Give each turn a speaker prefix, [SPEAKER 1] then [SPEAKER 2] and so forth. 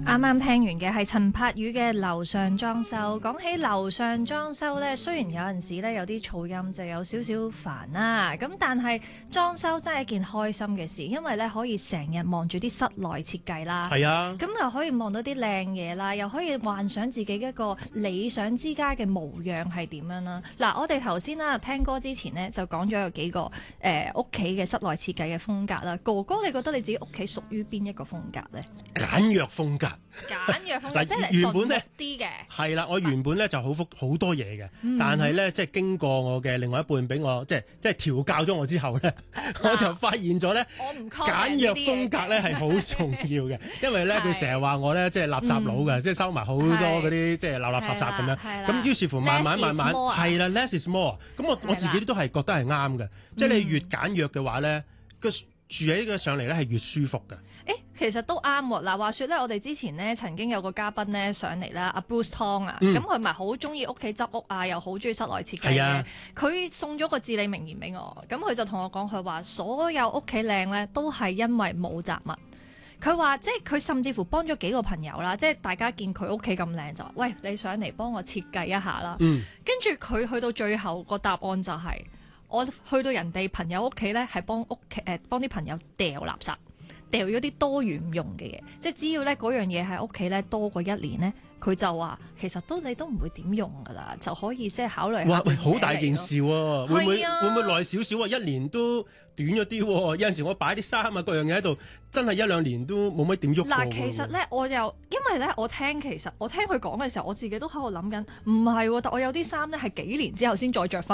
[SPEAKER 1] 啱啱聽完嘅係陳柏宇嘅樓上裝修。講起樓上裝修呢，雖然有陣時呢有啲噪音就有少少煩啦，咁但係裝修真係一件開心嘅事，因為呢可以成日望住啲室內設計啦，
[SPEAKER 2] 係啊，
[SPEAKER 1] 咁又可以望到啲靚嘢啦，又可以幻想自己一個理想之家嘅模樣係點樣啦。嗱，我哋頭先啦聽歌之前呢，就講咗有幾個屋企嘅室內設計嘅風格啦。哥哥，你覺得你自己屋企屬於邊一個風格呢？
[SPEAKER 2] 簡約風格。
[SPEAKER 1] 簡約風格即係
[SPEAKER 2] 原本咧
[SPEAKER 1] 啲嘅。
[SPEAKER 2] 係啦，我原本咧就好多嘢嘅，但係咧即係經過我嘅另外一半俾我即係調教咗我之後咧，我就發現咗咧簡約風格咧係好重要嘅，因為咧佢成日話我咧即係垃圾佬嘅，即係收埋好多嗰啲即係垃圾咁樣。咁於是乎慢慢係啦 ，less is more。咁我自己都係覺得係啱嘅，即係你越簡約嘅話咧，住喺呢上嚟咧係越舒服嘅。
[SPEAKER 1] 其實都啱喎。嗱，話說咧，我哋之前咧曾經有個嘉賓咧上嚟啦，阿 Bruce Tong 啊，咁佢咪好中意屋企執屋啊，又好中意室內設計嘅。佢送咗個至理名言俾我，咁佢就同我講，佢話所有屋企靚咧都係因為冇雜物。佢話即係佢甚至乎幫咗幾個朋友啦，即係大家見佢屋企咁靚就話，喂，你上嚟幫我設計一下啦。跟住佢去到最後個答案就係，我去到人哋朋友屋企咧，係幫啲朋友掉垃圾，掉咗啲多餘唔用嘅嘢，即係只要咧嗰樣嘢喺屋企咧多過一年咧，佢就話其實你都唔會點用噶啦，就可以即係考慮下。
[SPEAKER 2] 哇，好大件事喎！會唔會耐少少啊？一年都短咗啲喎。有陣時我擺啲衫啊，各樣嘢喺度，真係一兩年都冇乜點喐過。
[SPEAKER 1] 嗱，其實咧因為咧我聽佢講嘅時候，我自己都喺度諗緊，唔係喎，但我有啲衫咧係幾年之後先再着翻。